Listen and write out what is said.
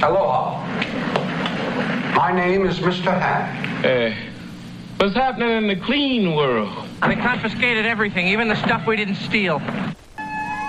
Aloha. My name is Mr. Hand. What's happening in the clean world? They confiscated everything, even the stuff we didn't steal.